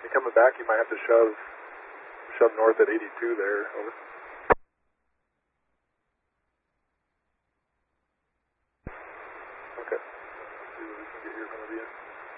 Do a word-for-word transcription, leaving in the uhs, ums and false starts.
you coming back, you might have to shove shove north at eighty-two there. Over. Okay. Let's see what we can get here from the V N.